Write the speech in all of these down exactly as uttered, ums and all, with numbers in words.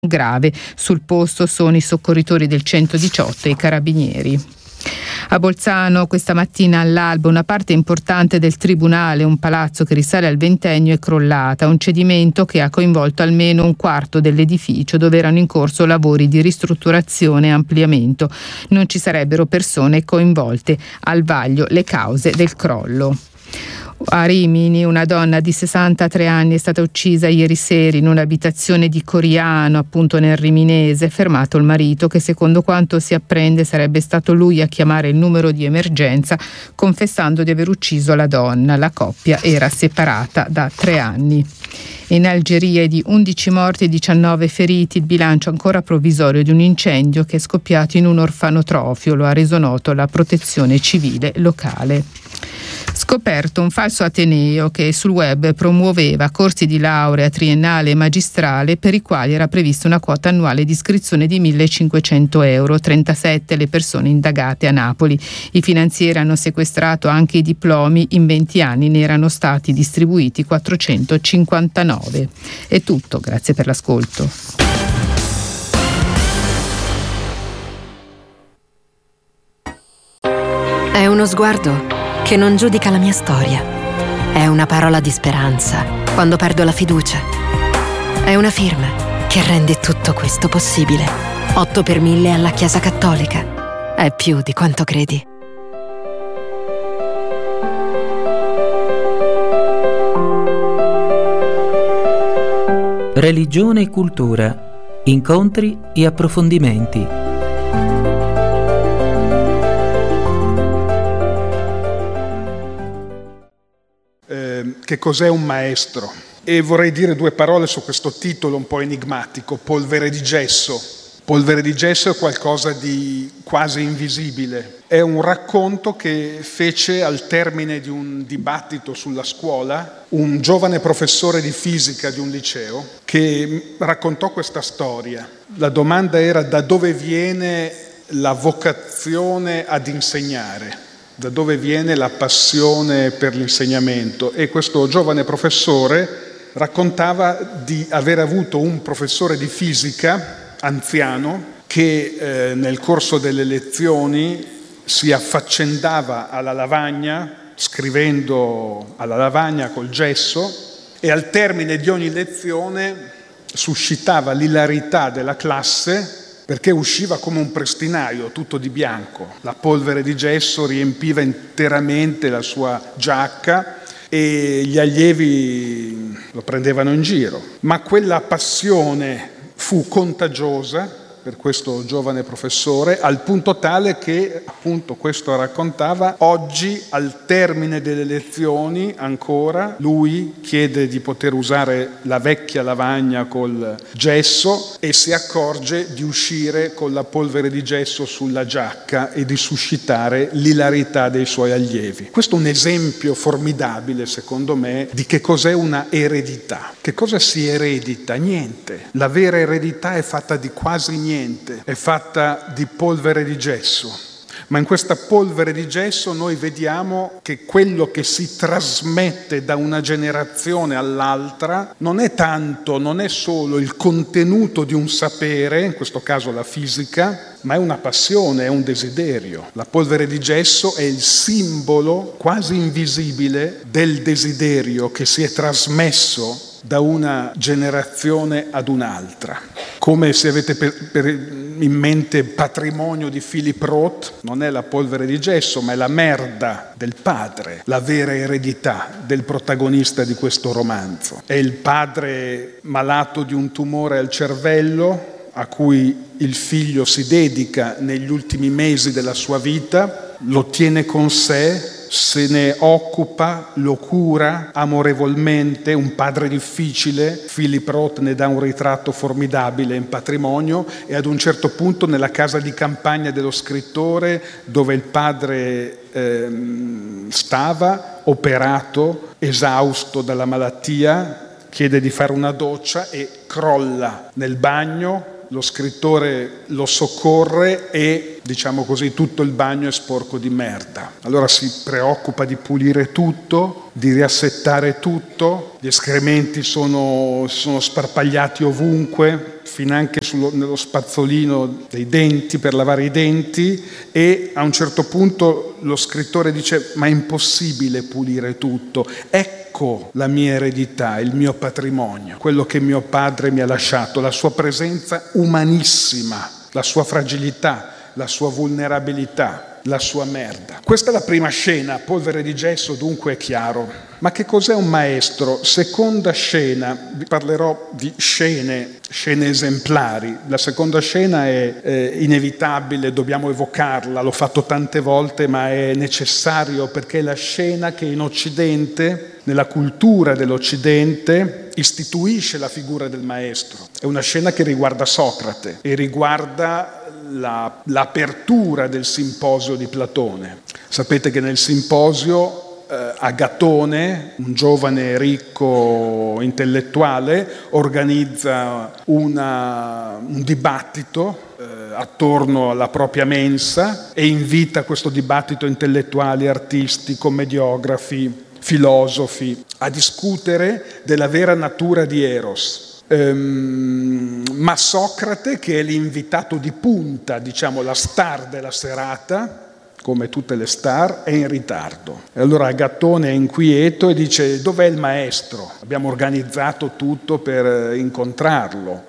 grave. Sul posto sono i soccorritori del centodiciotto e i carabinieri. A Bolzano questa mattina all'alba una parte importante del tribunale, un palazzo che risale al ventennio, è crollata, un cedimento che ha coinvolto almeno un quarto dell'edificio dove erano in corso lavori di ristrutturazione e ampliamento. Non ci sarebbero persone coinvolte. Al vaglio le cause del crollo. A Rimini una donna di sessantatré anni è stata uccisa ieri sera in un'abitazione di Coriano, appunto nel Riminese. Fermato il marito, che secondo quanto si apprende sarebbe stato lui a chiamare il numero di emergenza confessando di aver ucciso la donna. La coppia era separata da tre anni. In Algeria di undici morti e diciannove feriti, il bilancio ancora provvisorio di un incendio che è scoppiato in un orfanotrofio, lo ha reso noto la protezione civile locale. Scoperto un falso ateneo che sul web promuoveva corsi di laurea triennale e magistrale per i quali era prevista una quota annuale di iscrizione di millecinquecento euro, trentasette le persone indagate a Napoli. I finanzieri hanno sequestrato anche i diplomi, in venti anni ne erano stati distribuiti quattrocentocinquantanove. È tutto, grazie per l'ascolto. È uno sguardo che non giudica la mia storia. È una parola di speranza quando perdo la fiducia. È una firma che rende tutto questo possibile. otto per mille alla Chiesa Cattolica. È più di quanto credi. Religione e cultura. Incontri e approfondimenti. Che cos'è un maestro? E vorrei dire due parole su questo titolo un po' enigmatico, polvere di gesso. Polvere di gesso è qualcosa di quasi invisibile. È un racconto che fece al termine di un dibattito sulla scuola un giovane professore di fisica di un liceo che raccontò questa storia. La domanda era: da dove viene la vocazione ad insegnare? Da dove viene la passione per l'insegnamento? E questo giovane professore raccontava di aver avuto un professore di fisica anziano che eh, nel corso delle lezioni si affaccendava alla lavagna, scrivendo alla lavagna col gesso, e al termine di ogni lezione suscitava l'ilarità della classe perché usciva come un prestinaio, tutto di bianco. La polvere di gesso riempiva interamente la sua giacca e gli allievi lo prendevano in giro. Ma quella passione fu contagiosa per questo giovane professore, al punto tale che, appunto, questo raccontava, oggi al termine delle lezioni ancora lui chiede di poter usare la vecchia lavagna col gesso e si accorge di uscire con la polvere di gesso sulla giacca e di suscitare l'ilarità dei suoi allievi. Questo è un esempio formidabile, secondo me, di che cos'è una eredità. Che cosa si eredita? Niente. La vera eredità è fatta di quasi niente. È fatta di polvere di gesso, ma in questa polvere di gesso noi vediamo che quello che si trasmette da una generazione all'altra non è tanto, non è solo il contenuto di un sapere, in questo caso la fisica, ma è una passione, è un desiderio. La polvere di gesso è il simbolo quasi invisibile del desiderio che si è trasmesso da una generazione ad un'altra. Come se avete per, per in mente Patrimonio di Philip Roth, non è la polvere di gesso, ma è la merda del padre, la vera eredità del protagonista di questo romanzo. È il padre malato di un tumore al cervello, a cui il figlio si dedica negli ultimi mesi della sua vita, lo tiene con sé, se ne occupa, lo cura amorevolmente, un padre difficile. Philip Roth ne dà un ritratto formidabile in Patrimonio, e ad un certo punto nella casa di campagna dello scrittore, dove il padre ehm, stava, operato, esausto dalla malattia, chiede di fare una doccia e crolla nel bagno. Lo scrittore lo soccorre e diciamo così, tutto il bagno è sporco di merda. Allora si preoccupa di pulire tutto, di riassettare tutto, gli escrementi sono, sono sparpagliati ovunque, finanche sullo, nello spazzolino dei denti per lavare i denti, e a un certo punto lo scrittore dice: ma è impossibile pulire tutto, ecco la mia eredità, il mio patrimonio, quello che mio padre mi ha lasciato, la sua presenza umanissima, la sua fragilità, la sua vulnerabilità, la sua merda. Questa è la prima scena, polvere di gesso, dunque è chiaro. Ma che cos'è un maestro? Seconda scena, vi parlerò di scene, scene esemplari. La seconda scena è eh, inevitabile, dobbiamo evocarla, l'ho fatto tante volte, ma è necessario perché è la scena che in Occidente, nella cultura dell'Occidente, istituisce la figura del maestro. È una scena che riguarda Socrate e riguarda La, l'apertura del simposio di Platone. Sapete che nel simposio eh, Agatone, un giovane ricco intellettuale, organizza una, un dibattito eh, attorno alla propria mensa e invita a questo dibattito intellettuali, artisti, commediografi, filosofi a discutere della vera natura di Eros. Um, ma Socrate, che è l'invitato di punta, diciamo la star della serata, come tutte le star, è in ritardo. E allora Agatone è inquieto e dice: dov'è il maestro? Abbiamo organizzato tutto per incontrarlo.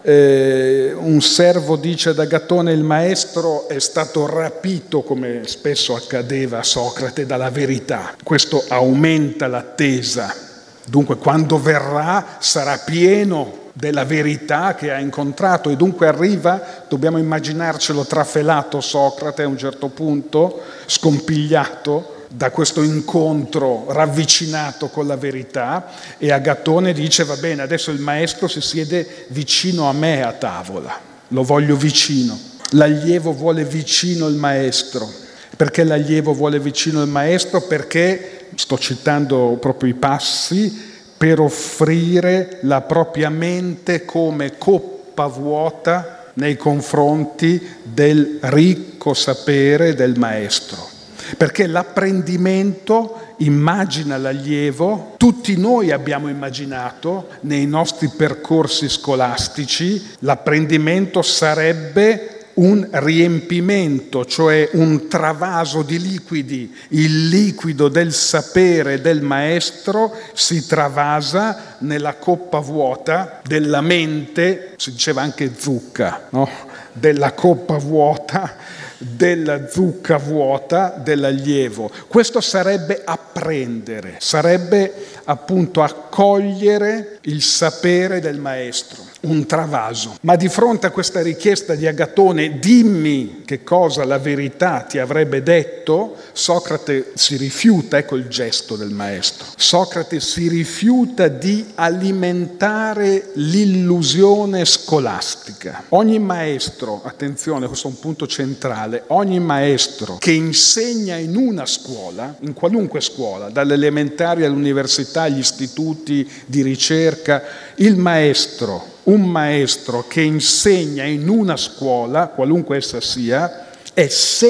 E un servo dice ad Agatone: il maestro è stato rapito, come spesso accadeva a Socrate, dalla verità. Questo aumenta l'attesa. Dunque quando verrà sarà pieno della verità che ha incontrato, e dunque arriva, dobbiamo immaginarcelo trafelato Socrate a un certo punto, scompigliato da questo incontro ravvicinato con la verità, e Agatone dice: va bene, adesso il maestro si siede vicino a me a tavola, lo voglio vicino. L'allievo vuole vicino il maestro. Perché l'allievo vuole vicino il maestro? Perché, sto citando proprio i passi, per offrire la propria mente come coppa vuota nei confronti del ricco sapere del maestro. Perché l'apprendimento immagina l'allievo, tutti noi abbiamo immaginato nei nostri percorsi scolastici, l'apprendimento sarebbe un riempimento, cioè un travaso di liquidi. Il liquido del sapere del maestro si travasa nella coppa vuota della mente, si diceva anche zucca, no? Della coppa vuota, della zucca vuota dell'allievo. Questo sarebbe apprendere, sarebbe appunto accogliere il sapere del maestro, un travaso. Ma di fronte a questa richiesta di Agatone, dimmi che cosa la verità ti avrebbe detto, Socrate si rifiuta, ecco il gesto del maestro, Socrate si rifiuta di alimentare l'illusione scolastica. Ogni maestro, attenzione, questo è un punto centrale, ogni maestro che insegna in una scuola, in qualunque scuola, dalle elementari all'università, agli istituti di ricerca, il maestro, un maestro che insegna in una scuola, qualunque essa sia, è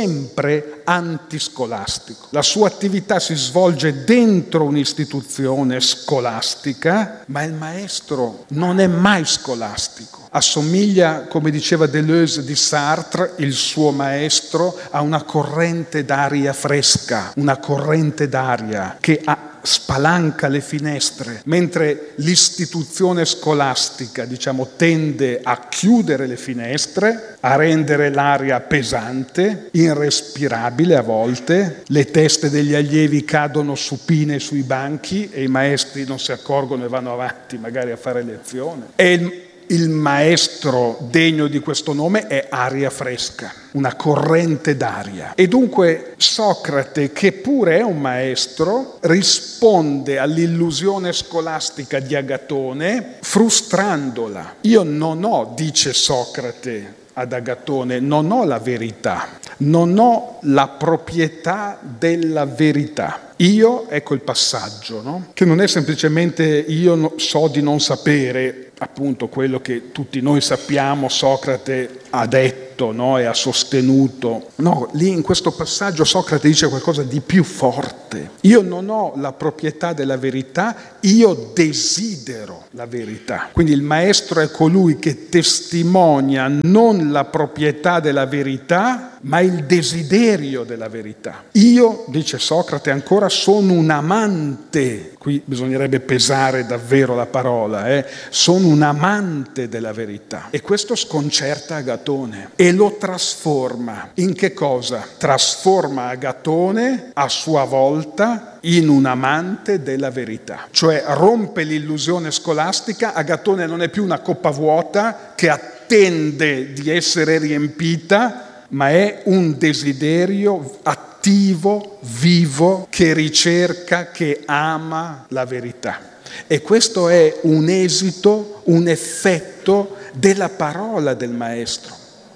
sempre antiscolastico. La sua attività si svolge dentro un'istituzione scolastica, ma il maestro non è mai scolastico. Assomiglia, come diceva Deleuze di Sartre, il suo maestro, a una corrente d'aria fresca, una corrente d'aria che ha spalanca le finestre, mentre l'istituzione scolastica, diciamo, tende a chiudere le finestre, a rendere l'aria pesante, irrespirabile a volte, le teste degli allievi cadono supine sui banchi e i maestri non si accorgono e vanno avanti magari a fare lezione. E il Il maestro degno di questo nome è aria fresca, una corrente d'aria. E dunque Socrate, che pure è un maestro, risponde all'illusione scolastica di Agatone frustrandola. Io non ho, dice Socrate ad Agatone, non ho la verità, non ho la proprietà della verità. Io, ecco il passaggio, no? Che non è semplicemente io so di non sapere, appunto quello che tutti noi sappiamo, Socrate ha detto detto, no? E ha sostenuto. No, lì in questo passaggio Socrate dice qualcosa di più forte. Io non ho la proprietà della verità, io desidero la verità. Quindi il maestro è colui che testimonia non la proprietà della verità, ma il desiderio della verità. Io, dice Socrate ancora, sono un amante, qui bisognerebbe pesare davvero la parola, eh? sono un amante della verità. E questo sconcerta Agatone e lo trasforma. In che cosa? Trasforma Agatone a sua volta in un amante della verità. Cioè rompe l'illusione scolastica, Agatone non è più una coppa vuota che attende di essere riempita, ma è un desiderio attivo, vivo, che ricerca, che ama la verità. E questo è un esito, un effetto della parola del maestro.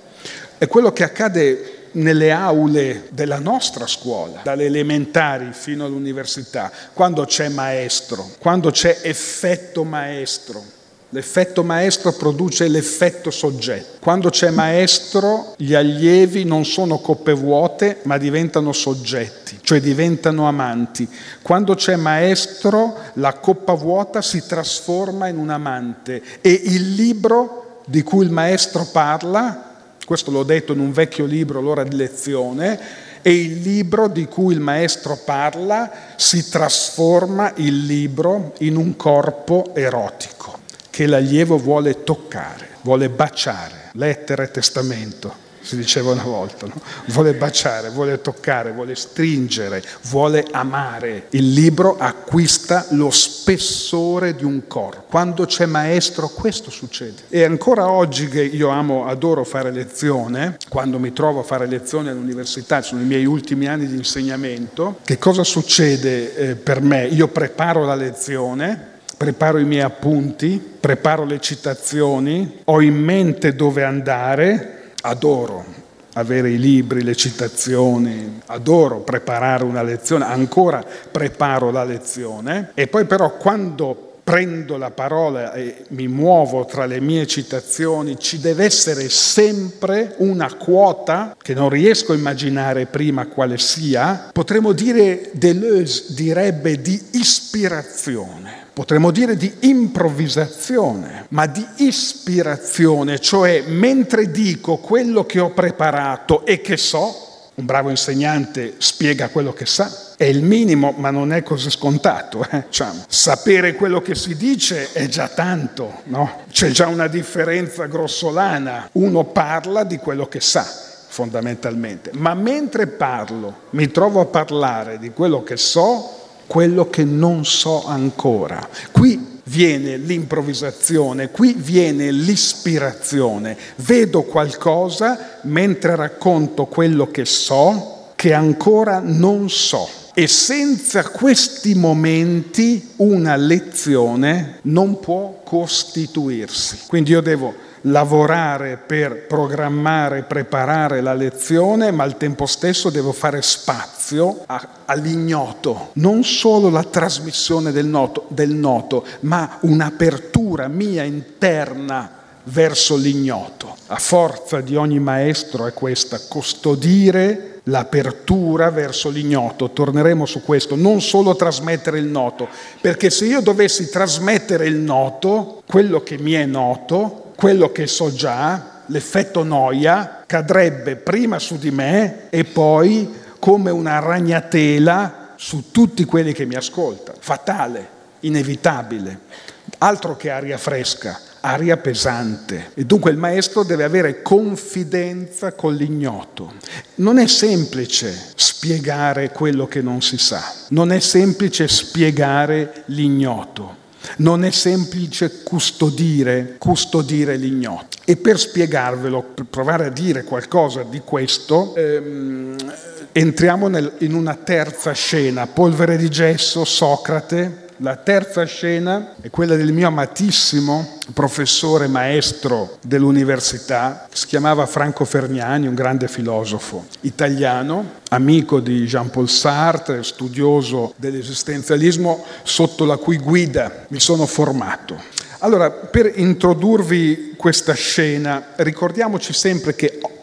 È quello che accade nelle aule della nostra scuola, dalle elementari fino all'università, quando c'è maestro, quando c'è effetto maestro. L'effetto maestro produce l'effetto soggetto. Quando c'è maestro, gli allievi non sono coppe vuote, ma diventano soggetti, cioè diventano amanti. Quando c'è maestro, la coppa vuota si trasforma in un amante e il libro di cui il maestro parla, questo l'ho detto in un vecchio libro, L'ora di lezione, e il libro di cui il maestro parla si trasforma il libro in un corpo erotico che l'allievo vuole toccare, vuole baciare, lettera e testamento, si diceva una volta, no? Vuole baciare, vuole toccare, vuole stringere, vuole amare. Il libro acquista lo spessore di un corpo. Quando c'è maestro questo succede. E ancora oggi che io amo, adoro fare lezione, quando mi trovo a fare lezione all'università, sono i miei ultimi anni di insegnamento, che cosa succede eh, per me? Io preparo la lezione, preparo i miei appunti, preparo le citazioni, ho in mente dove andare, adoro avere i libri, le citazioni, adoro preparare una lezione, ancora preparo la lezione e poi però quando prendo la parola e mi muovo tra le mie citazioni ci deve essere sempre una quota che non riesco a immaginare prima quale sia, potremmo dire, Deleuze direbbe di ispirazione. Potremmo dire di improvvisazione, ma di ispirazione, cioè mentre dico quello che ho preparato e che so, un bravo insegnante spiega quello che sa, è il minimo, ma non è così scontato. Eh? Diciamo, sapere quello che si dice è già tanto, no? C'è già una differenza grossolana. Uno parla di quello che sa, fondamentalmente, ma mentre parlo, mi trovo a parlare di quello che so, quello che non so ancora. Qui viene l'improvvisazione, qui viene l'ispirazione. Vedo qualcosa mentre racconto quello che so, che ancora non so. E senza questi momenti una lezione non può costituirsi. Quindi io devo lavorare per programmare, preparare la lezione, ma al tempo stesso devo fare spazio a, all'ignoto. Non solo la trasmissione del noto, del noto, ma un'apertura mia interna verso l'ignoto. La forza di ogni maestro è questa, custodire l'apertura verso l'ignoto. Torneremo su questo, non solo trasmettere il noto, perché se io dovessi trasmettere il noto, quello che mi è noto, quello che so già, l'effetto noia, cadrebbe prima su di me e poi come una ragnatela su tutti quelli che mi ascoltano. Fatale, inevitabile. Altro che aria fresca, aria pesante. E dunque il maestro deve avere confidenza con l'ignoto. Non è semplice spiegare quello che non si sa. Non è semplice spiegare l'ignoto. Non è semplice custodire, custodire l'ignoto. E per spiegarvelo, per provare a dire qualcosa di questo, ehm, entriamo nel, in una terza scena. Polvere di gesso, Socrate. La terza scena è quella del mio amatissimo professore maestro dell'università, che si chiamava Franco Fergnani, un grande filosofo italiano, amico di Jean-Paul Sartre, studioso dell'esistenzialismo, sotto la cui guida mi sono formato. Allora, per introdurvi questa scena, ricordiamoci sempre che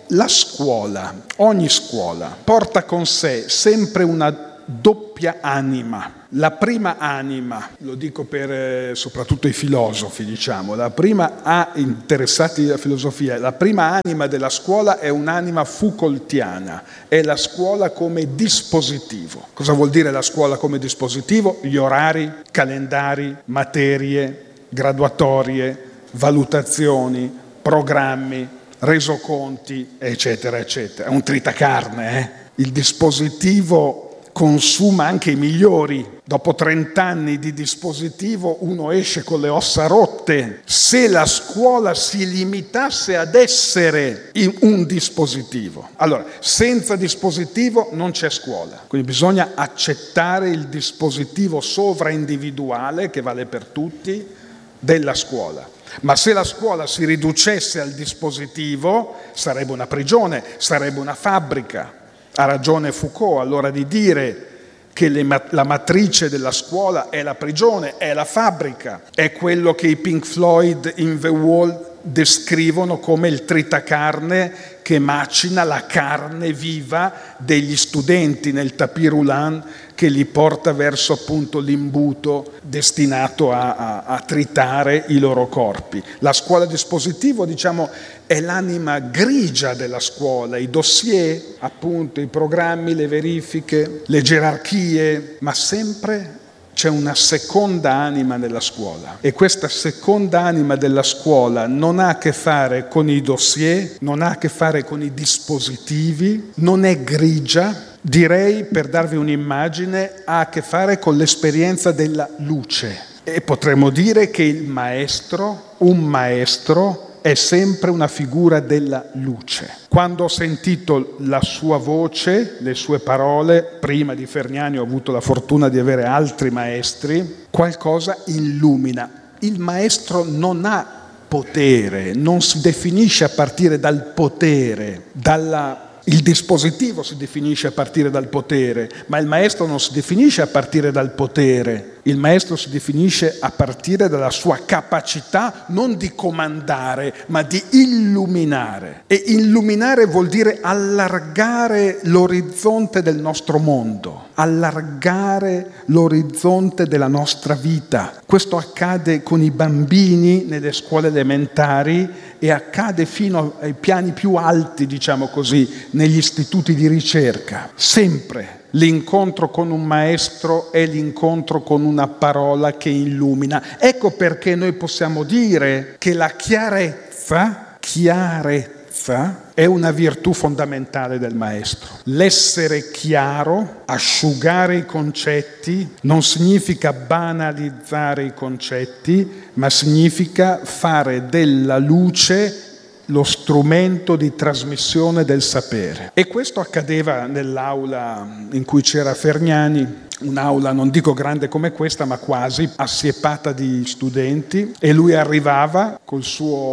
la scuola, ogni scuola, porta con sé sempre una doppia anima. La prima anima, lo dico per eh, soprattutto i filosofi, diciamo, la prima a interessati alla filosofia, la prima anima della scuola è un'anima Foucaultiana, è la scuola come dispositivo. Cosa vuol dire la scuola come dispositivo? Gli orari, calendari, materie, graduatorie, valutazioni, programmi, resoconti, eccetera, eccetera. È un tritacarne, eh? Il dispositivo consuma anche i migliori. Dopo trent'anni di dispositivo uno esce con le ossa rotte. Se la scuola si limitasse ad essere un dispositivo, allora senza dispositivo non c'è scuola. Quindi bisogna accettare il dispositivo sovraindividuale, che vale per tutti, della scuola. Ma se la scuola si riducesse al dispositivo sarebbe una prigione, sarebbe una fabbrica. Ha ragione Foucault allora di dire che le, la matrice della scuola è la prigione, è la fabbrica, è quello che i Pink Floyd in The Wall descrivono come il tritacarne che macina la carne viva degli studenti nel tapis roulant che li porta verso appunto l'imbuto destinato a, a, a tritare i loro corpi. La scuola dispositivo, diciamo, è l'anima grigia della scuola, i dossier, appunto, i programmi, le verifiche, le gerarchie, ma sempre c'è una seconda anima nella scuola e questa seconda anima della scuola non ha a che fare con i dossier, non ha a che fare con i dispositivi, non è grigia, direi, per darvi un'immagine, ha a che fare con l'esperienza della luce. E potremmo dire che il maestro, un maestro, è sempre una figura della luce. Quando ho sentito la sua voce, le sue parole, prima di Fergnani ho avuto la fortuna di avere altri maestri, qualcosa illumina. Il maestro non ha potere, non si definisce a partire dal potere, dalla... Il dispositivo si definisce a partire dal potere, ma il maestro non si definisce a partire dal potere. Il maestro si definisce a partire dalla sua capacità non di comandare, ma di illuminare. E illuminare vuol dire allargare l'orizzonte del nostro mondo, allargare l'orizzonte della nostra vita. Questo accade con i bambini nelle scuole elementari e accade fino ai piani più alti, diciamo così, negli istituti di ricerca. Sempre l'incontro con un maestro è l'incontro con una parola che illumina. Ecco perché noi possiamo dire che la chiarezza, chiarezza è una virtù fondamentale del maestro. L'essere chiaro, asciugare i concetti, non significa banalizzare i concetti, ma significa fare della luce lo strumento di trasmissione del sapere. E questo accadeva nell'aula in cui c'era Fergnani, un'aula non dico grande come questa, ma quasi assiepata di studenti, e lui arrivava col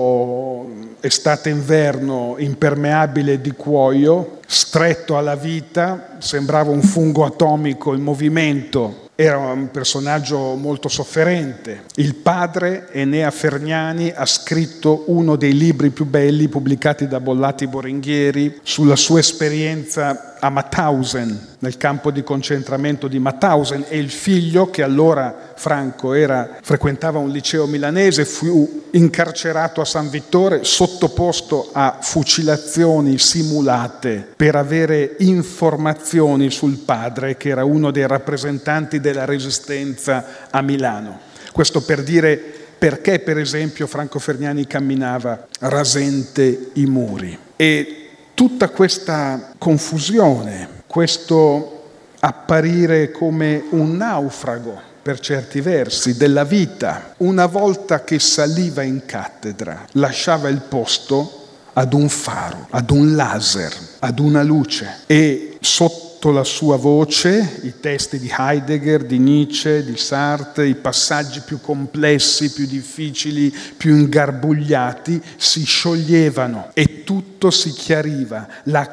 suo estate-inverno impermeabile di cuoio, stretto alla vita, sembrava un fungo atomico in movimento. Era un personaggio molto sofferente. Il padre, Enea Fergnani, ha scritto uno dei libri più belli pubblicati da Bollati Boringhieri sulla sua esperienza a Mauthausen, nel campo di concentramento di Mauthausen, e il figlio, che allora Franco era, frequentava un liceo milanese, fu incarcerato a San Vittore, sottoposto a fucilazioni simulate per avere informazioni sul padre, che era uno dei rappresentanti della resistenza a Milano. Questo per dire perché, per esempio, Franco Fergnani camminava rasente i muri. E tutta questa confusione, questo apparire come un naufrago, per certi versi, della vita, una volta che saliva in cattedra, lasciava il posto ad un faro, ad un laser, ad una luce, e sotto la sua voce i testi di Heidegger, di Nietzsche, di Sartre, i passaggi più complessi, più difficili, più ingarbugliati si scioglievano e tutto si chiariva. La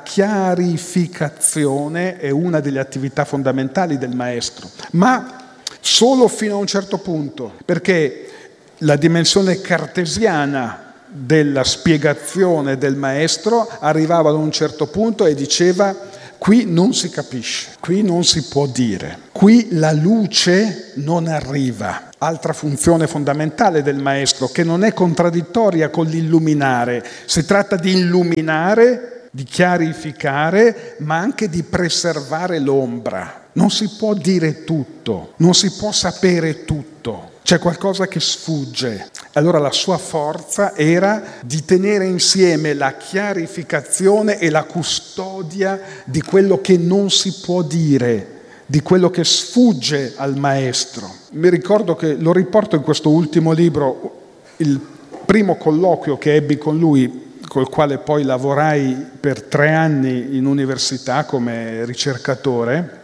chiarificazione è una delle attività fondamentali del maestro, ma solo fino a un certo punto, perché la dimensione cartesiana della spiegazione del maestro, arrivava ad un certo punto e diceva: qui non si capisce, qui non si può dire, qui la luce non arriva. Altra funzione fondamentale del maestro, che non è contraddittoria con l'illuminare. Si tratta di illuminare, di chiarificare, ma anche di preservare l'ombra. Non si può dire tutto, non si può sapere tutto. C'è qualcosa che sfugge. Allora la sua forza era di tenere insieme la chiarificazione e la custodia di quello che non si può dire, di quello che sfugge al maestro. Mi ricordo che lo riporto in questo ultimo libro, il primo colloquio che ebbi con lui, col quale poi lavorai per tre anni in università come ricercatore,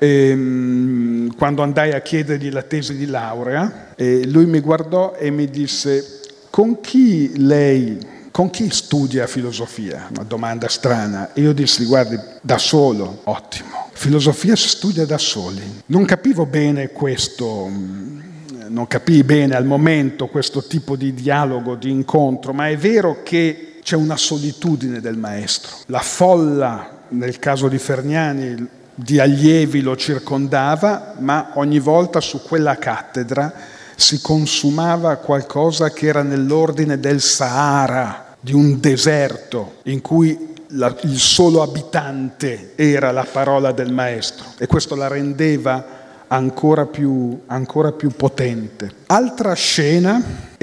e, quando andai a chiedergli la tesi di laurea, e lui mi guardò e mi disse: con chi lei, con chi studia filosofia? Una domanda strana. E io dissi: guardi, da solo. Ottimo. Filosofia si studia da soli. Non capivo bene questo, non capii bene al momento questo tipo di dialogo, di incontro, ma è vero che c'è una solitudine del maestro. La folla, nel caso di Fergnani, di allievi lo circondava, ma ogni volta su quella cattedra si consumava qualcosa che era nell'ordine del Sahara, di un deserto in cui la, il solo abitante era la parola del maestro, e questo la rendeva ancora più, ancora più potente. Altra scena,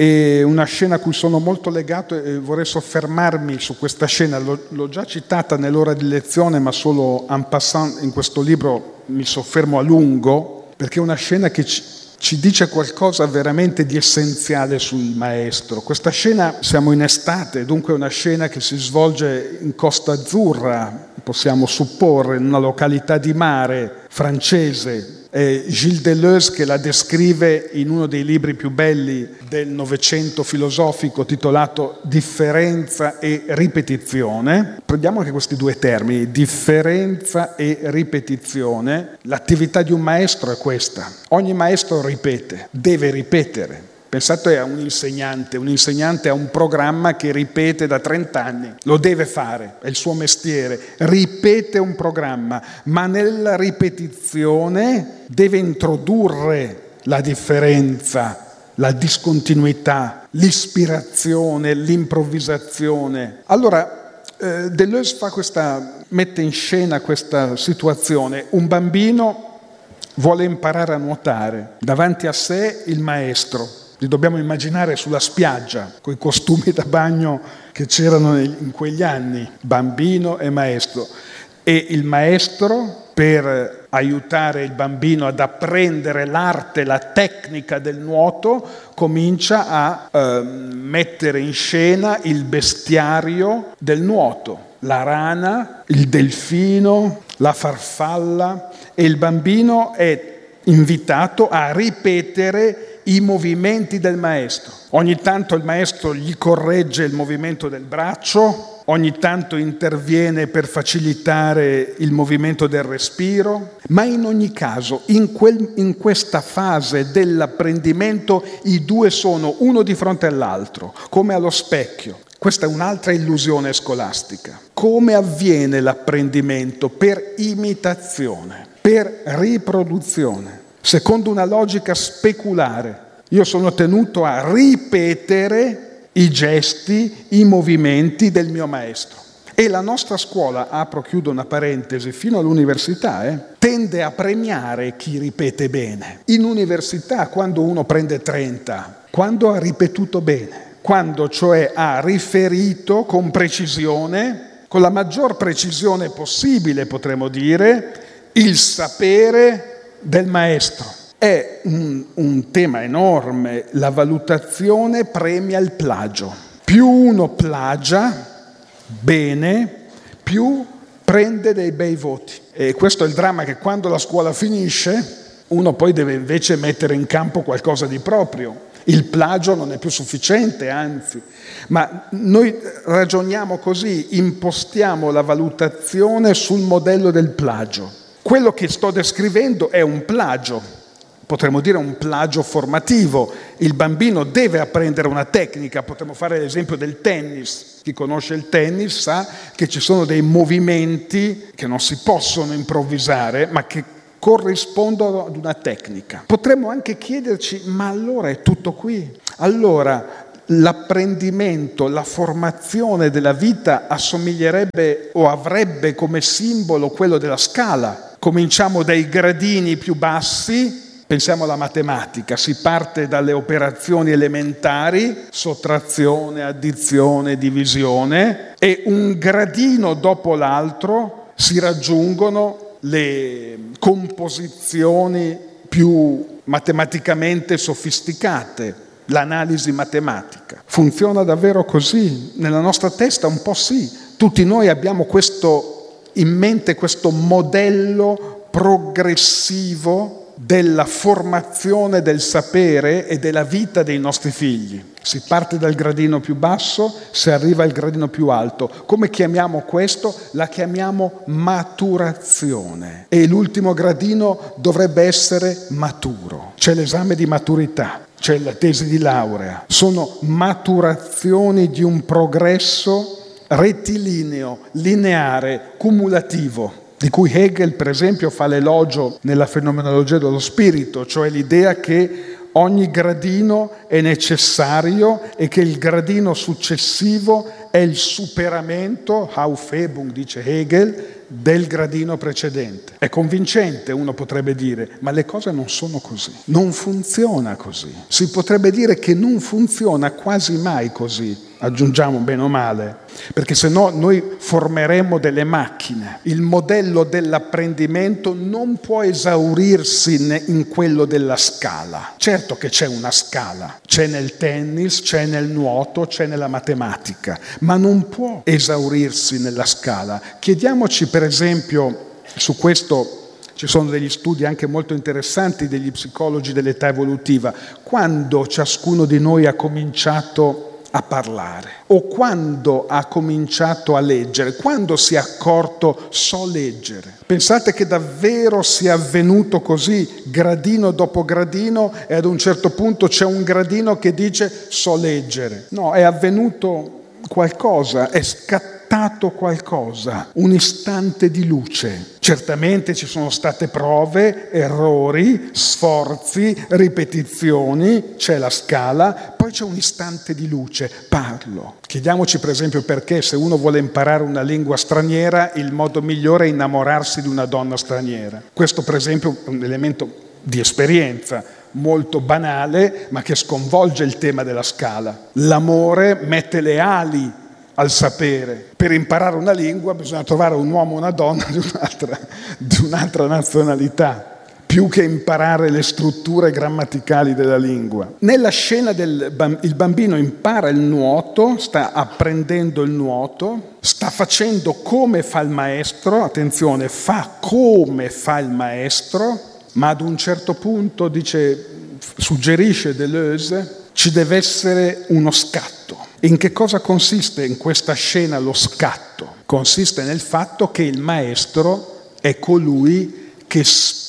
è una scena a cui sono molto legato e vorrei soffermarmi su questa scena. L'ho, l'ho già citata nell'ora di lezione, ma solo en passant in questo libro mi soffermo a lungo, perché è una scena che ci, ci dice qualcosa veramente di essenziale sul maestro. Questa scena, siamo in estate, dunque è una scena che si svolge in Costa Azzurra, possiamo supporre, in una località di mare francese. È Gilles Deleuze che la descrive in uno dei libri più belli del Novecento filosofico, titolato Differenza e ripetizione. Prendiamo anche questi due termini, differenza e ripetizione. L'attività di un maestro è questa. Ogni maestro ripete, deve ripetere. Pensate a un insegnante, un insegnante ha un programma che ripete da trent'anni, lo deve fare, è il suo mestiere, ripete un programma, ma nella ripetizione deve introdurre la differenza, la discontinuità, l'ispirazione, l'improvvisazione. Allora, eh, Deleuze fa questa, mette in scena questa situazione. Un bambino vuole imparare a nuotare, davanti a sé il maestro. Li dobbiamo immaginare sulla spiaggia, con i costumi da bagno che c'erano in quegli anni, bambino e maestro. E il maestro, per aiutare il bambino ad apprendere l'arte, la tecnica del nuoto, comincia a eh, mettere in scena il bestiario del nuoto. La rana, il delfino, la farfalla, e il bambino è invitato a ripetere i movimenti del maestro. Ogni tanto il maestro gli corregge il movimento del braccio, ogni tanto interviene per facilitare il movimento del respiro, ma in ogni caso in, quel, in questa fase dell'apprendimento i due sono uno di fronte all'altro, come allo specchio. Questa è un'altra illusione scolastica. Come avviene l'apprendimento? Per imitazione, per riproduzione. Secondo una logica speculare, io sono tenuto a ripetere i gesti, i movimenti del mio maestro. E la nostra scuola, apro, chiudo una parentesi, fino all'università, eh, tende a premiare chi ripete bene. In università, quando uno prende trenta, quando ha ripetuto bene, quando cioè ha riferito con precisione, con la maggior precisione possibile, potremmo dire, il sapere del maestro. È un, un tema enorme. La valutazione premia il plagio. Più uno plagia bene, più prende dei bei voti. E questo è il dramma, che quando la scuola finisce uno poi deve invece mettere in campo qualcosa di proprio. Il plagio non è più sufficiente, anzi, ma noi ragioniamo così, impostiamo la valutazione sul modello del plagio. Quello che sto descrivendo è un plagio, potremmo dire un plagio formativo. Il bambino deve apprendere una tecnica, potremmo fare l'esempio del tennis. Chi conosce il tennis sa che ci sono dei movimenti che non si possono improvvisare, ma che corrispondono ad una tecnica. Potremmo anche chiederci, ma allora è tutto qui? Allora l'apprendimento, la formazione della vita assomiglierebbe o avrebbe come simbolo quello della scala. Cominciamo dai gradini più bassi. Pensiamo alla matematica, si parte dalle operazioni elementari, sottrazione, addizione, divisione, e un gradino dopo l'altro si raggiungono le composizioni più matematicamente sofisticate, l'analisi matematica. Funziona davvero così? Nella nostra testa un po' sì. Tutti noi abbiamo questo in mente, questo modello progressivo della formazione del sapere e della vita dei nostri figli. Si parte dal gradino più basso, si arriva al gradino più alto. Come chiamiamo questo? La chiamiamo maturazione. E l'ultimo gradino dovrebbe essere maturo. C'è l'esame di maturità, c'è la tesi di laurea. Sono maturazioni di un progresso rettilineo, lineare, cumulativo, di cui Hegel, per esempio, fa l'elogio nella fenomenologia dello spirito, cioè l'idea che ogni gradino è necessario e che il gradino successivo è il superamento, Aufhebung, dice Hegel, del gradino precedente. È convincente, uno potrebbe dire, ma le cose non sono così, non funziona così. Si potrebbe dire che non funziona quasi mai così, aggiungiamo bene o male, perché se no noi formeremo delle macchine. Il modello dell'apprendimento non può esaurirsi in quello della scala. Certo che c'è una scala, c'è nel tennis, c'è nel nuoto, c'è nella matematica, ma non può esaurirsi nella scala. Chiediamoci per esempio, su questo ci sono degli studi anche molto interessanti degli psicologi dell'età evolutiva, quando ciascuno di noi ha cominciato a parlare o quando ha cominciato a leggere, quando si è accorto so leggere. Pensate che davvero sia avvenuto così, gradino dopo gradino, e ad un certo punto c'è un gradino che dice so leggere. No, è avvenuto qualcosa, è scattato qualcosa, un istante di luce. Certamente ci sono state prove, errori, sforzi, ripetizioni, c'è la scala, poi c'è un istante di luce, parlo. Chiediamoci per esempio perché se uno vuole imparare una lingua straniera il modo migliore è innamorarsi di una donna straniera. Questo per esempio è un elemento di esperienza molto banale ma che sconvolge il tema della scala. L'amore mette le ali al sapere. Per imparare una lingua bisogna trovare un uomo o una donna di un'altra, di un'altra nazionalità, più che imparare le strutture grammaticali della lingua. Nella scena del il bambino impara il nuoto, sta apprendendo il nuoto, sta facendo come fa il maestro, attenzione, fa come fa il maestro, ma ad un certo punto, dice, suggerisce Deleuze, ci deve essere uno scatto. In che cosa consiste in questa scena lo scatto? Consiste nel fatto che il maestro è colui che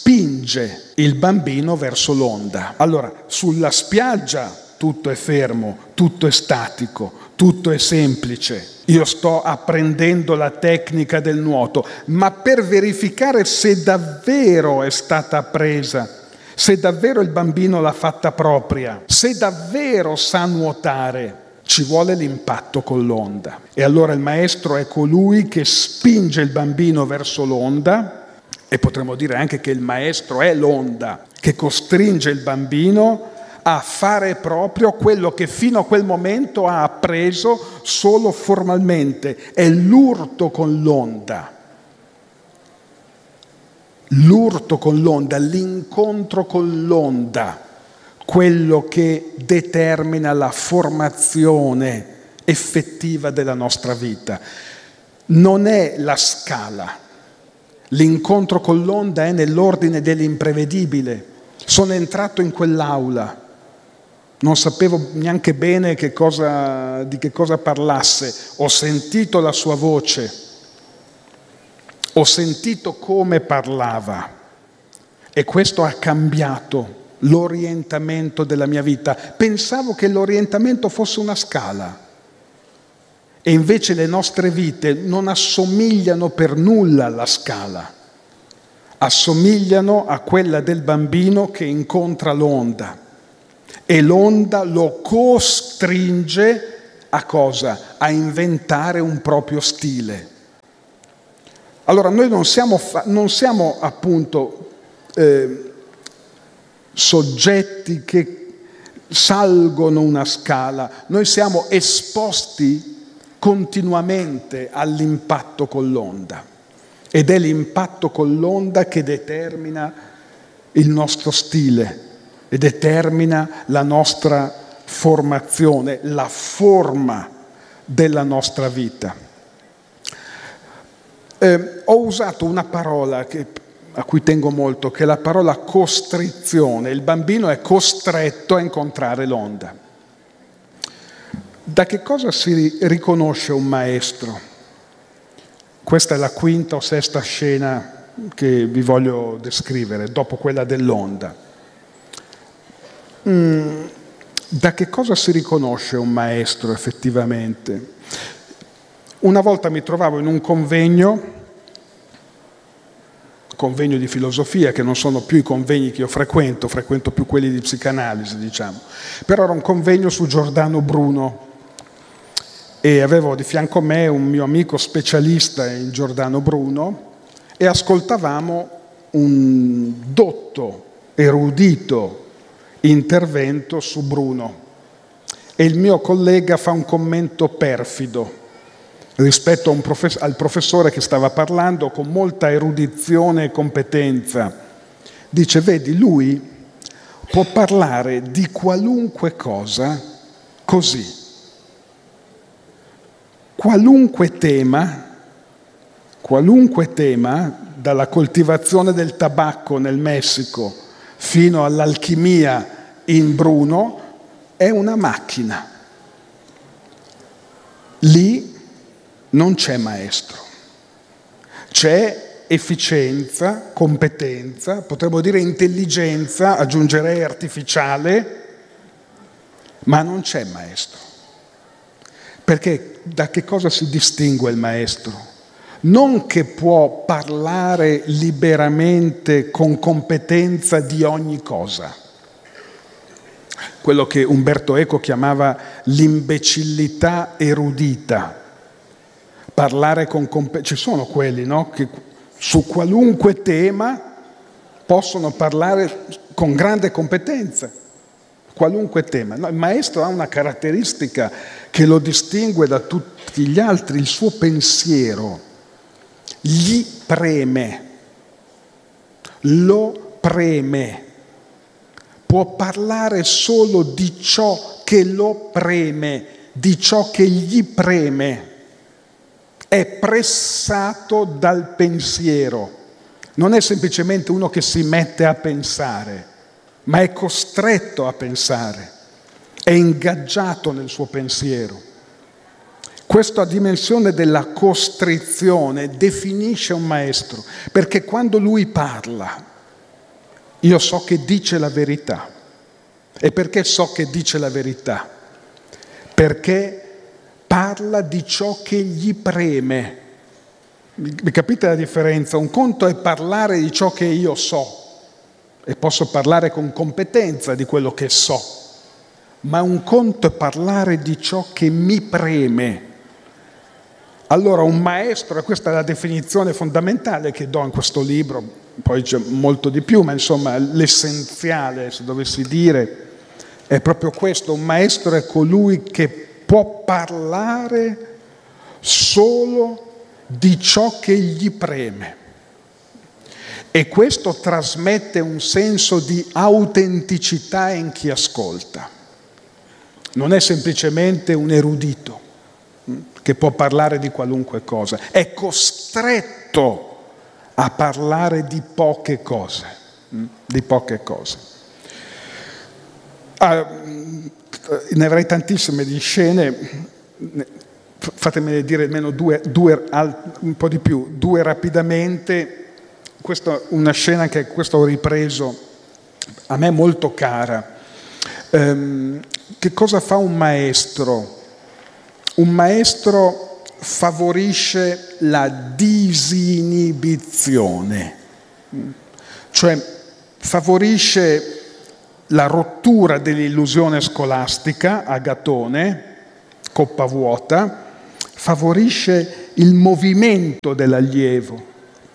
spinge il bambino verso l'onda. Allora, sulla spiaggia tutto è fermo, tutto è statico, tutto è semplice. Io sto apprendendo la tecnica del nuoto, ma per verificare se davvero è stata appresa, se davvero il bambino l'ha fatta propria, se davvero sa nuotare, ci vuole l'impatto con l'onda. E allora il maestro è colui che spinge il bambino verso l'onda, e potremmo dire anche che il maestro è l'onda che costringe il bambino a fare proprio quello che fino a quel momento ha appreso solo formalmente. È l'urto con l'onda. L'urto con l'onda, l'incontro con l'onda, quello che determina la formazione effettiva della nostra vita. Non è la scala. L'incontro con l'onda è nell'ordine dell'imprevedibile. Sono entrato in quell'aula, non sapevo neanche bene che cosa, di che cosa parlasse, ho sentito la sua voce, ho sentito come parlava e questo ha cambiato l'orientamento della mia vita. Pensavo che l'orientamento fosse una scala e invece le nostre vite non assomigliano per nulla alla scala, assomigliano a quella del bambino che incontra l'onda e l'onda lo costringe a cosa? A inventare un proprio stile. Allora noi non siamo, fa- non siamo appunto eh, soggetti che salgono una scala, noi siamo esposti continuamente all'impatto con l'onda ed è l'impatto con l'onda che determina il nostro stile e determina la nostra formazione, la forma della nostra vita. Eh, ho usato una parola che, a cui tengo molto, che è la parola costrizione. Il bambino è costretto a incontrare l'onda. Da che cosa si riconosce un maestro? Questa è la quinta o sesta scena che vi voglio descrivere, dopo quella dell'onda. Mm, da che cosa si riconosce un maestro effettivamente? Una volta mi trovavo in un convegno, convegno di filosofia, che non sono più i convegni che io frequento, frequento più quelli di psicanalisi, diciamo. Però era un convegno su Giordano Bruno e avevo di fianco a me un mio amico specialista in Giordano Bruno e ascoltavamo un dotto, erudito intervento su Bruno e il mio collega fa un commento perfido rispetto a un profess- al professore che stava parlando con molta erudizione e competenza. Dice, vedi, lui può parlare di qualunque cosa così. Qualunque tema, qualunque tema, dalla coltivazione del tabacco nel Messico fino all'alchimia in Bruno, è una macchina. Lì non c'è maestro, c'è efficienza, competenza, potremmo dire intelligenza, aggiungerei artificiale, ma non c'è maestro. Perché da che cosa si distingue il maestro? Non che può parlare liberamente con competenza di ogni cosa, quello che Umberto Eco chiamava l'imbecillità erudita. Parlare con competenza, ci sono quelli, no? Che su qualunque tema possono parlare con grande competenza, qualunque tema. No, il maestro ha una caratteristica che lo distingue da tutti gli altri, il suo pensiero gli preme, lo preme, può parlare solo di ciò che lo preme, di ciò che gli preme. È pressato dal pensiero, non è semplicemente uno che si mette a pensare, ma è costretto a pensare, è ingaggiato nel suo pensiero. Questa dimensione della costrizione definisce un maestro, perché quando lui parla, io so che dice la verità. E perché so che dice la verità? Perché parla di ciò che gli preme. Vi capite la differenza? Un conto è parlare di ciò che io so e posso parlare con competenza di quello che so, ma un conto è parlare di ciò che mi preme. Allora un maestro, e questa è la definizione fondamentale che do in questo libro, poi c'è molto di più, ma insomma l'essenziale, se dovessi dire, è proprio questo: un maestro è colui che può parlare solo di ciò che gli preme. E questo trasmette un senso di autenticità in chi ascolta. Non è semplicemente un erudito che può parlare di qualunque cosa, è costretto a parlare di poche cose, di poche cose. Ah, ne avrei tantissime di scene, fatemene dire almeno due, due, un po' di più, due rapidamente. Questa è una scena che questo ho ripreso a me molto cara. Ehm, che cosa fa un maestro? Un maestro favorisce la disinibizione, cioè favorisce la rottura dell'illusione scolastica, agatone, coppa vuota, favorisce il movimento dell'allievo.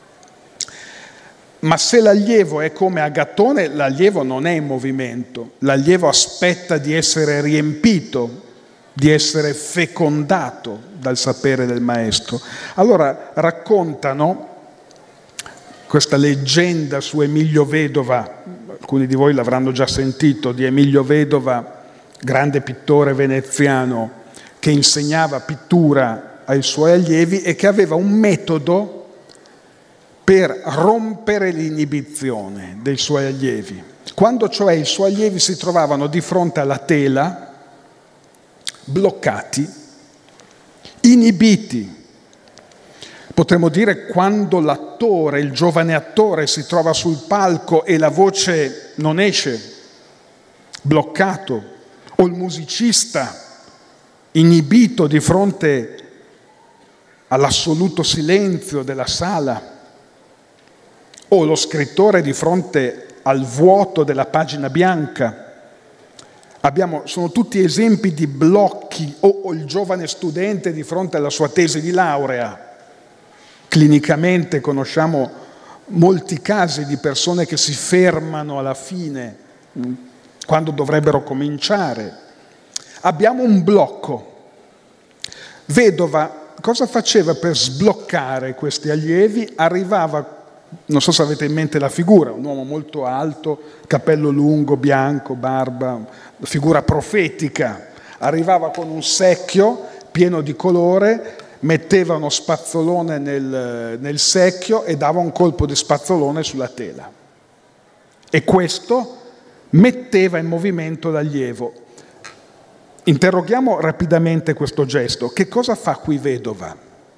Ma se l'allievo è come Agatone, l'allievo non è in movimento, l'allievo aspetta di essere riempito, di essere fecondato dal sapere del maestro. Allora raccontano questa leggenda su Emilio Vedova, alcuni di voi l'avranno già sentito, di Emilio Vedova, grande pittore veneziano che insegnava pittura ai suoi allievi e che aveva un metodo per rompere l'inibizione dei suoi allievi. Quando cioè i suoi allievi si trovavano di fronte alla tela, bloccati, inibiti, potremmo dire quando l'attore, il giovane attore si trova sul palco e la voce non esce, bloccato, o il musicista inibito di fronte all'assoluto silenzio della sala, o lo scrittore di fronte al vuoto della pagina bianca. Abbiamo, sono tutti esempi di blocchi, o, o il giovane studente di fronte alla sua tesi di laurea. Clinicamente conosciamo molti casi di persone che si fermano alla fine, quando dovrebbero cominciare. Abbiamo un blocco. Vedova cosa faceva per sbloccare questi allievi? Arrivava, non so se avete in mente la figura, un uomo molto alto, capello lungo, bianco, barba, figura profetica. Arrivava con un secchio pieno di colore, metteva uno spazzolone nel, nel secchio e dava un colpo di spazzolone sulla tela. E questo metteva in movimento l'allievo. Interroghiamo rapidamente questo gesto. Che cosa fa qui Vedova?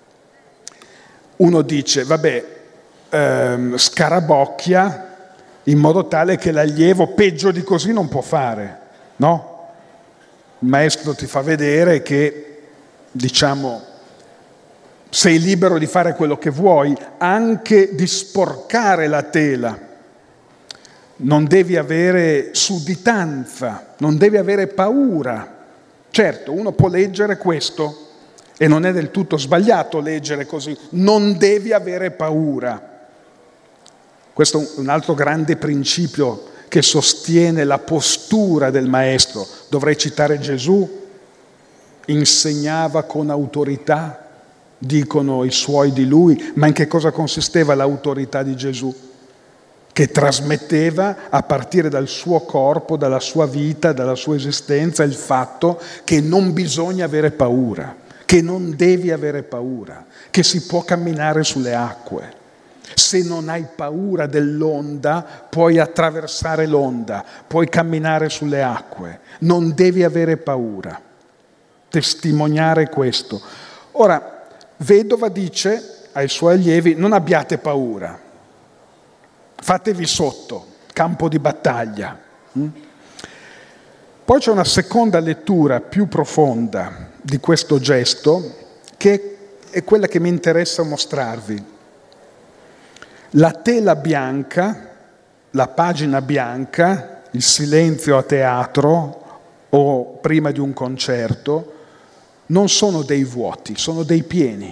Uno dice, vabbè, ehm, scarabocchia in modo tale che l'allievo peggio di così non può fare, no? Il maestro ti fa vedere che, diciamo, sei libero di fare quello che vuoi, anche di sporcare la tela. Non devi avere sudditanza, non devi avere paura. Certo, uno può leggere questo e non è del tutto sbagliato leggere così. Non devi avere paura. Questo è un altro grande principio che sostiene la postura del maestro. Dovrei citare Gesù, insegnava con autorità, dicono i suoi di lui, ma in che cosa consisteva l'autorità di Gesù? Che trasmetteva a partire dal suo corpo, dalla sua vita, dalla sua esistenza, il fatto che non bisogna avere paura, che non devi avere paura, che si può camminare sulle acque. Se non hai paura dell'onda, puoi attraversare l'onda, puoi camminare sulle acque, non devi avere paura. Testimoniare questo. Ora, Vedova dice ai suoi allievi, non abbiate paura, fatevi sotto, campo di battaglia. Poi c'è una seconda lettura più profonda di questo gesto, che è quella che mi interessa mostrarvi. La tela bianca, la pagina bianca, il silenzio a teatro o prima di un concerto, non sono dei vuoti, sono dei pieni.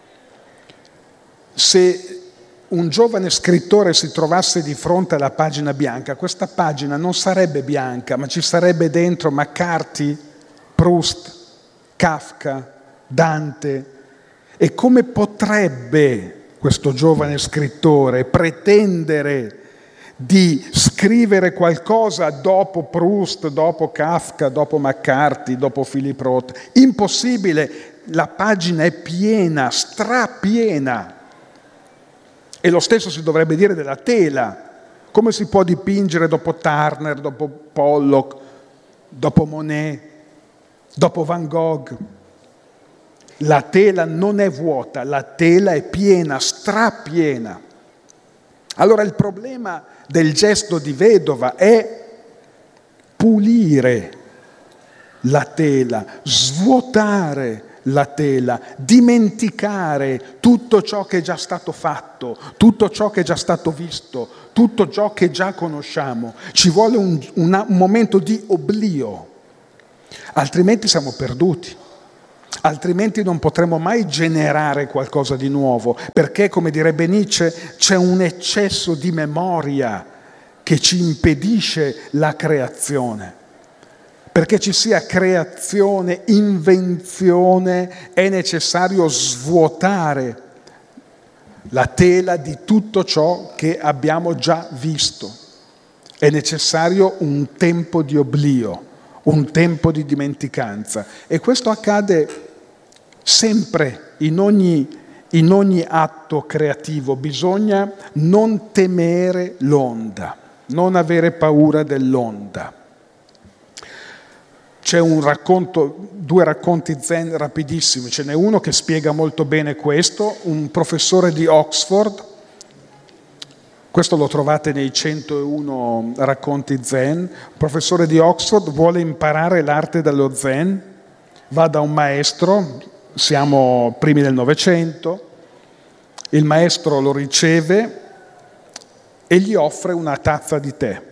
Se un giovane scrittore si trovasse di fronte alla pagina bianca, questa pagina non sarebbe bianca, ma ci sarebbe dentro McCarthy, Proust, Kafka, Dante. E come potrebbe questo giovane scrittore pretendere di scrivere qualcosa dopo Proust, dopo Kafka, dopo McCarthy, dopo Philip Roth? Impossibile, la pagina è piena, strapiena. E lo stesso si dovrebbe dire della tela. Come si può dipingere dopo Turner, dopo Pollock, dopo Monet, dopo Van Gogh? La tela non è vuota, la tela è piena, strapiena. Allora il problema del gesto di vedova è pulire la tela, svuotare la tela, dimenticare tutto ciò che è già stato fatto, tutto ciò che è già stato visto, tutto ciò che già conosciamo. Ci vuole un, un, un momento di oblio, altrimenti siamo perduti. Altrimenti non potremo mai generare qualcosa di nuovo, perché, come direbbe Nietzsche, c'è un eccesso di memoria che ci impedisce la creazione. Perché ci sia creazione, invenzione, è necessario svuotare la tela di tutto ciò che abbiamo già visto. È necessario un tempo di oblio, un tempo di dimenticanza. E questo accade sempre, in ogni, in ogni atto creativo. Bisogna non temere l'onda, non avere paura dell'onda. C'è un racconto, due racconti zen rapidissimi, ce n'è uno che spiega molto bene questo, un professore di Oxford, questo lo trovate nei centouno racconti zen, un professore di Oxford vuole imparare l'arte dello zen, va da un maestro, siamo primi del Novecento, il maestro lo riceve e gli offre una tazza di tè.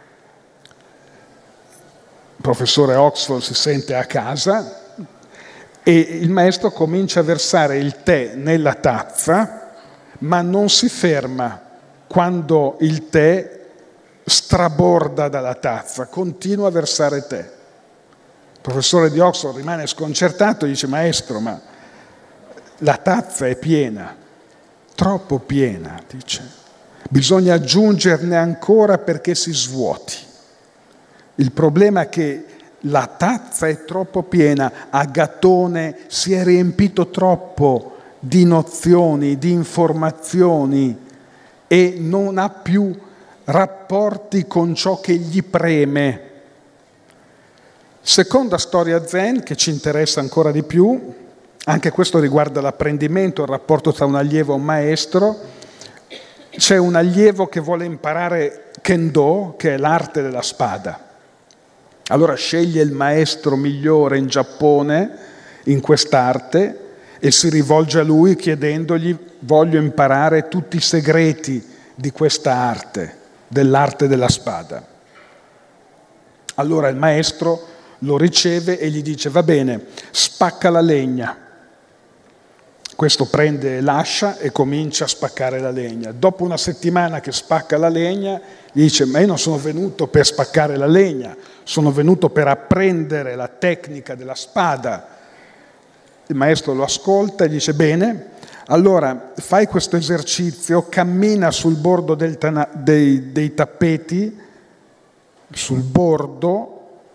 Il professore Oxford si sente a casa e il maestro comincia a versare il tè nella tazza, ma non si ferma quando il tè straborda dalla tazza, continua a versare tè. Il professore di Oxford rimane sconcertato e dice: maestro, ma la tazza è piena, troppo piena, dice. Bisogna aggiungerne ancora perché si svuoti. Il problema è che la tazza è troppo piena, a gattone si è riempito troppo di nozioni, di informazioni e non ha più rapporti con ciò che gli preme. Seconda storia zen che ci interessa ancora di più, anche questo riguarda l'apprendimento, il rapporto tra un allievo e un maestro. C'è un allievo che vuole imparare Kendo, che è l'arte della spada. Allora sceglie il maestro migliore in Giappone in quest'arte e si rivolge a lui chiedendogli: voglio imparare tutti i segreti di questa arte, dell'arte della spada. Allora il maestro lo riceve e gli dice: va bene, spacca la legna. Questo prende l'ascia e comincia a spaccare la legna. Dopo una settimana che spacca la legna, gli dice: ma io non sono venuto per spaccare la legna, sono venuto per apprendere la tecnica della spada. Il maestro lo ascolta e dice: bene, allora fai questo esercizio, cammina sul bordo del tana- dei, dei tappeti, sul bordo,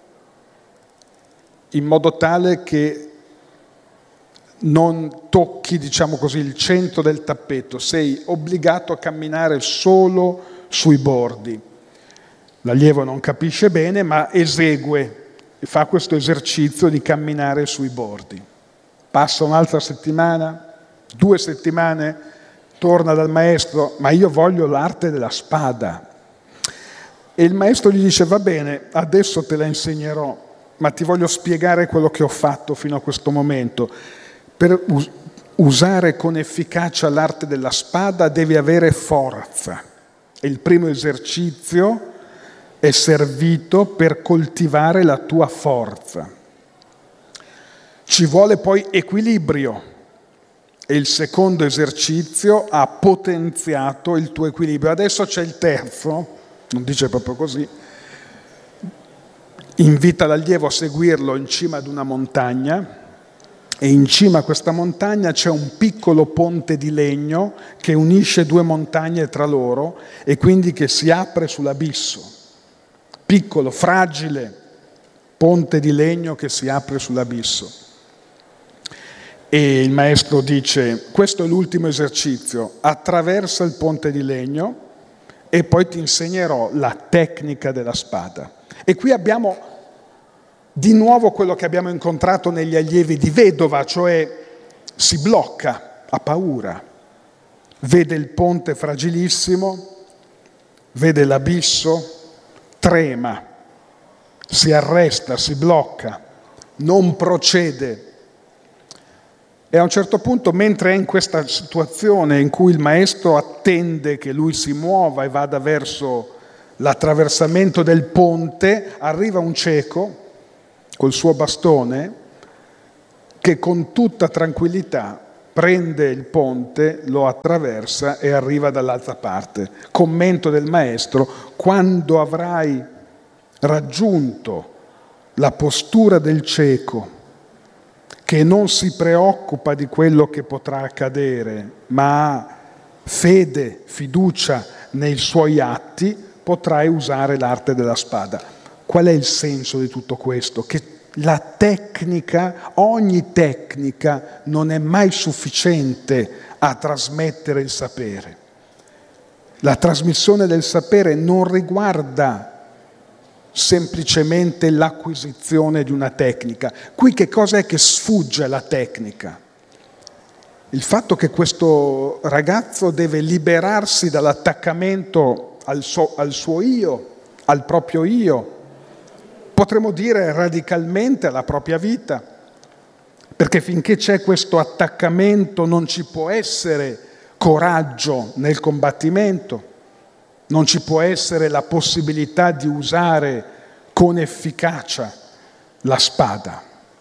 in modo tale che non tocchi, diciamo così, il centro del tappeto, sei obbligato a camminare solo sui bordi. L'allievo non capisce bene, ma esegue, fa questo esercizio di camminare sui bordi. Passa un'altra settimana, due settimane, torna dal maestro: ma io voglio l'arte della spada. E il maestro gli dice: va bene, adesso te la insegnerò, ma ti voglio spiegare quello che ho fatto fino a questo momento. Per us- usare con efficacia l'arte della spada devi avere forza. E il primo esercizio è servito per coltivare la tua forza. Ci vuole poi equilibrio e il secondo esercizio ha potenziato il tuo equilibrio. Adesso c'è il terzo, non dice proprio così, invita l'allievo a seguirlo in cima ad una montagna e in cima a questa montagna c'è un piccolo ponte di legno che unisce due montagne tra loro e quindi che si apre sull'abisso. Piccolo, fragile ponte di legno che si apre sull'abisso. E il maestro dice: questo è l'ultimo esercizio, attraversa il ponte di legno e poi ti insegnerò la tecnica della spada. E qui abbiamo di nuovo quello che abbiamo incontrato negli allievi di vedova, cioè si blocca, ha paura, vede il ponte fragilissimo, vede l'abisso, trema, si arresta, si blocca, non procede. E a un certo punto, mentre è in questa situazione in cui il maestro attende che lui si muova e vada verso l'attraversamento del ponte, arriva un cieco col suo bastone che con tutta tranquillità prende il ponte, lo attraversa e arriva dall'altra parte. Commento del maestro: quando avrai raggiunto la postura del cieco, che non si preoccupa di quello che potrà accadere, ma ha fede, fiducia nei suoi atti, potrai usare l'arte della spada. Qual è il senso di tutto questo? Che la tecnica, ogni tecnica, non è mai sufficiente a trasmettere il sapere. La trasmissione del sapere non riguarda semplicemente l'acquisizione di una tecnica. Qui che cosa è che sfugge alla tecnica? Il fatto che questo ragazzo deve liberarsi dall'attaccamento al suo, al suo io, al proprio io, potremmo dire radicalmente alla propria vita, perché finché c'è questo attaccamento non ci può essere coraggio nel combattimento, non ci può essere la possibilità di usare con efficacia la spada.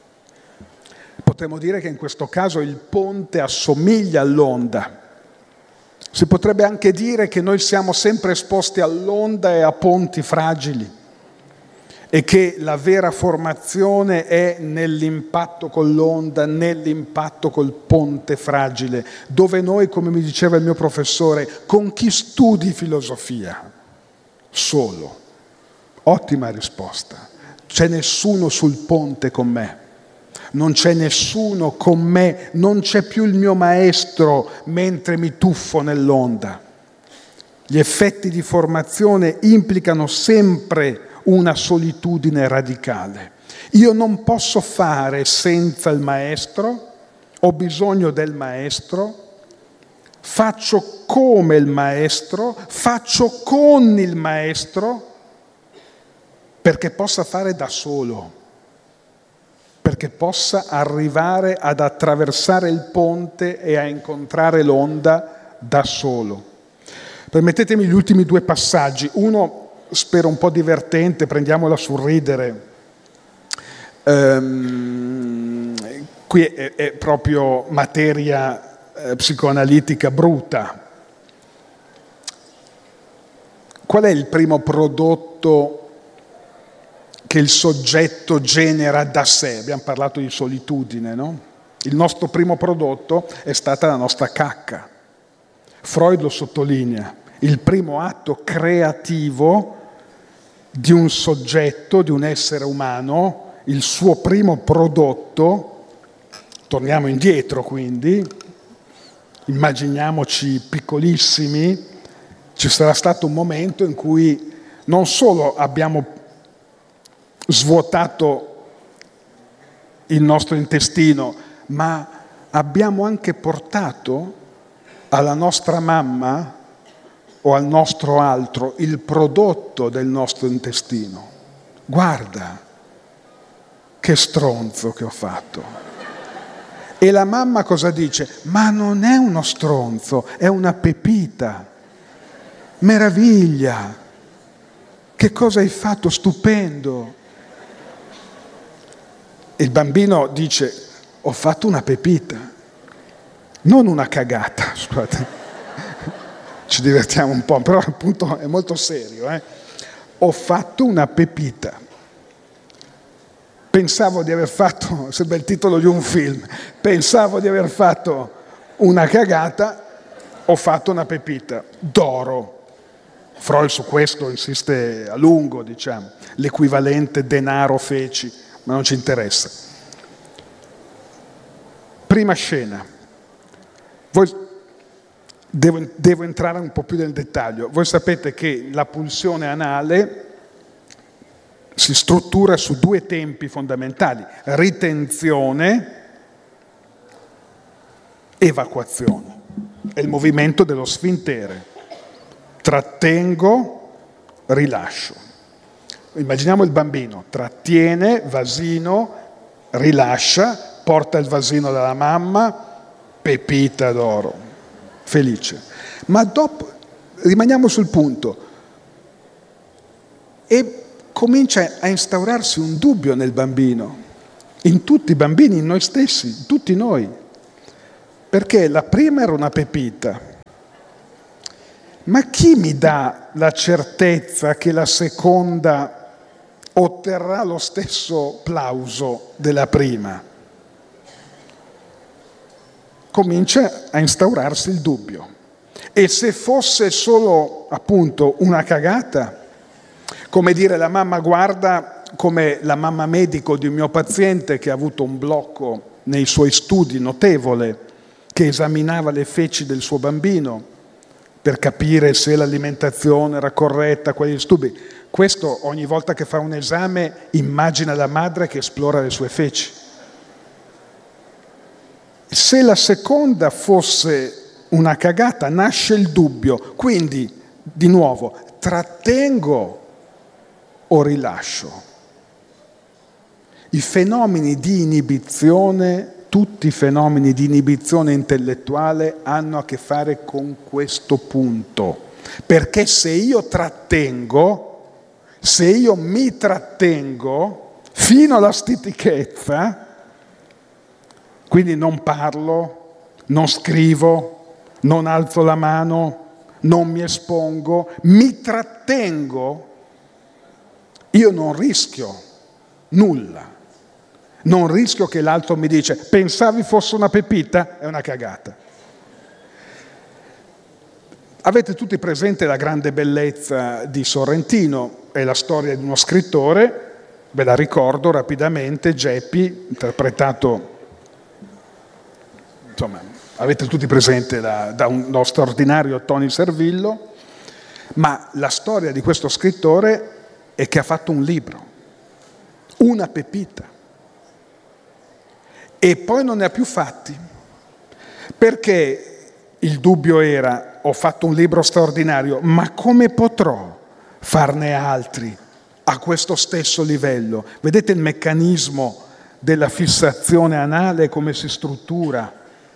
Potremmo dire che in questo caso il ponte assomiglia all'onda. Si potrebbe anche dire che noi siamo sempre esposti all'onda e a ponti fragili e che la vera formazione è nell'impatto con l'onda, nell'impatto col ponte fragile, dove noi, come mi diceva il mio professore, con chi studi filosofia? Solo. Ottima risposta. C'è nessuno sul ponte con me. Non c'è nessuno con me, non c'è più il mio maestro mentre mi tuffo nell'onda. Gli effetti di formazione implicano sempre una solitudine radicale. Io non posso fare senza il maestro, ho bisogno del maestro, faccio come il maestro, faccio con il maestro, perché possa fare da solo, perché possa arrivare ad attraversare il ponte e a incontrare l'onda da solo. Permettetemi gli ultimi due passaggi. Uno, spero un po' divertente, prendiamola sul ridere. Um, qui è, è proprio materia eh, psicoanalitica bruta. Qual è il primo prodotto che il soggetto genera da sé? Abbiamo parlato di solitudine, no? Il nostro primo prodotto è stata la nostra cacca. Freud lo sottolinea. Il primo atto creativo di un soggetto, di un essere umano, il suo primo prodotto, torniamo indietro quindi, immaginiamoci piccolissimi, ci sarà stato un momento in cui non solo abbiamo svuotato il nostro intestino, ma abbiamo anche portato alla nostra mamma o al nostro altro il prodotto del nostro intestino. Guarda che stronzo che ho fatto. E la mamma cosa dice? Ma non è uno stronzo, è una pepita. Meraviglia! Che cosa hai fatto? Stupendo! E il bambino dice: ho fatto una pepita, non una cagata, scusate. Ci divertiamo un po', però appunto è molto serio. Eh? Ho fatto una pepita. Pensavo di aver fatto, sembra il titolo di un film, pensavo di aver fatto una cagata, ho fatto una pepita d'oro. Freud su questo insiste a lungo, diciamo, l'equivalente denaro feci, ma non ci interessa. Prima scena. Voi Devo, devo entrare un po' più nel dettaglio. Voi sapete che la pulsione anale si struttura su due tempi fondamentali: ritenzione, evacuazione. È il movimento dello sfintere. Trattengo, rilascio. Immaginiamo il bambino, trattiene, vasino, rilascia, porta il vasino dalla mamma, pepita d'oro, felice. Ma dopo, rimaniamo sul punto, e comincia a instaurarsi un dubbio nel bambino, in tutti i bambini, in noi stessi, in tutti noi, perché la prima era una pepita, ma chi mi dà la certezza che la seconda otterrà lo stesso plauso della prima? Comincia a instaurarsi il dubbio. E se fosse solo, appunto, una cagata, come dire, la mamma guarda, come la mamma medico di un mio paziente che ha avuto un blocco nei suoi studi notevole, che esaminava le feci del suo bambino per capire se l'alimentazione era corretta, quegli studi. Questo ogni volta che fa un esame immagina la madre che esplora le sue feci. Se la seconda fosse una cagata, nasce il dubbio. Quindi, di nuovo, trattengo o rilascio? I fenomeni di inibizione, tutti i fenomeni di inibizione intellettuale hanno a che fare con questo punto. Perché se io trattengo, se io mi trattengo fino alla stitichezza, quindi non parlo, non scrivo, non alzo la mano, non mi espongo, mi trattengo, io non rischio nulla. Non rischio che l'altro mi dice: pensavi fosse una pepita? È una cagata. Avete tutti presente la grande bellezza di Sorrentino, è la storia di uno scrittore, ve la ricordo rapidamente, Geppi, interpretato, insomma, avete tutti presente la, da uno straordinario Tony Servillo, ma la storia di questo scrittore è che ha fatto un libro, una pepita, e poi non ne ha più fatti, perché il dubbio era: ho fatto un libro straordinario, ma come potrò farne altri a questo stesso livello? Vedete il meccanismo della fissazione anale, come si struttura?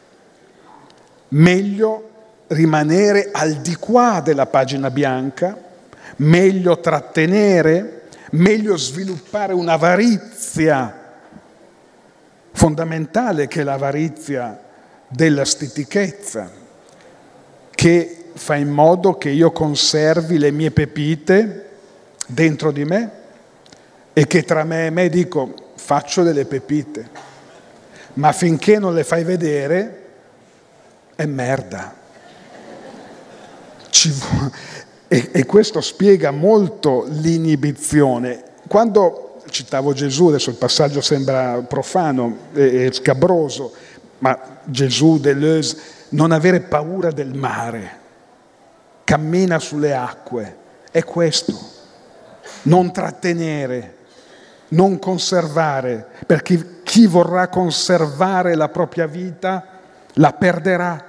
Meglio rimanere al di qua della pagina bianca, meglio trattenere, meglio sviluppare un'avarizia fondamentale, che è l'avarizia della stitichezza, che fa in modo che io conservi le mie pepite dentro di me e che tra me e me dico: faccio delle pepite, ma finché non le fai vedere è merda. Ci vu- e, e questo spiega molto l'inibizione. Quando citavo Gesù, adesso il passaggio sembra profano e, e scabroso, ma Gesù, Deleuze, non avere paura del mare, cammina sulle acque, è questo, non trattenere, non conservare, perché chi vorrà conservare la propria vita la perderà,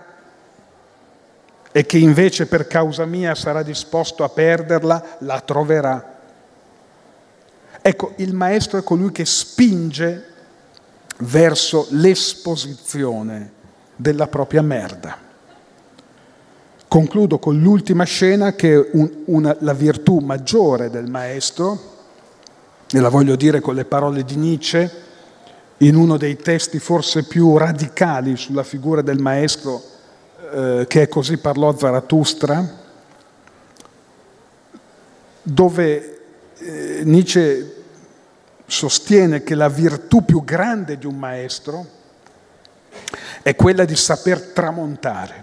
e chi invece per causa mia sarà disposto a perderla la troverà. Ecco, il maestro è colui che spinge verso l'esposizione della propria merda. Concludo con l'ultima scena, che è un, una, la virtù maggiore del maestro, e la voglio dire con le parole di Nietzsche, in uno dei testi forse più radicali sulla figura del maestro, eh, che è Così parlò Zarathustra, dove eh, Nietzsche sostiene che la virtù più grande di un maestro è quella di saper tramontare.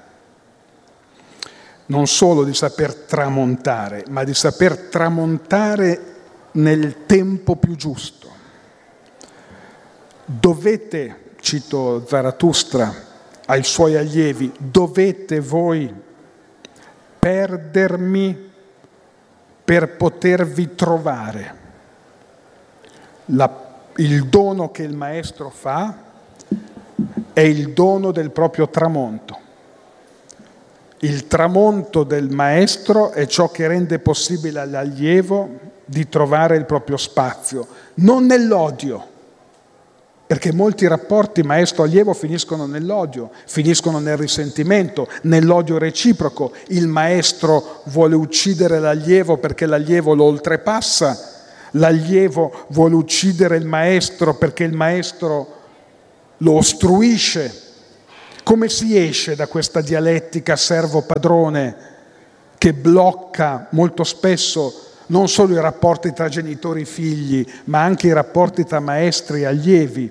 Non solo di saper tramontare, ma di saper tramontare nel tempo più giusto. Dovete, cito Zarathustra ai suoi allievi, dovete voi perdermi per potervi trovare. La, il dono che il maestro fa è il dono del proprio tramonto. Il tramonto del maestro è ciò che rende possibile all'allievo di trovare il proprio spazio, non nell'odio, perché molti rapporti maestro-allievo finiscono nell'odio, finiscono nel risentimento, nell'odio reciproco. Il maestro vuole uccidere l'allievo perché l'allievo lo oltrepassa, l'allievo vuole uccidere il maestro perché il maestro lo ostruisce. Come si esce da questa dialettica servo-padrone che blocca molto spesso non solo i rapporti tra genitori e figli, ma anche i rapporti tra maestri e allievi?